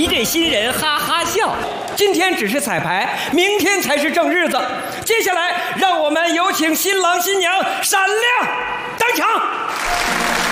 一阵新人哈哈笑。今天只是彩排，明天才是正日子。接下来，让我们有请新郎新娘闪亮登场。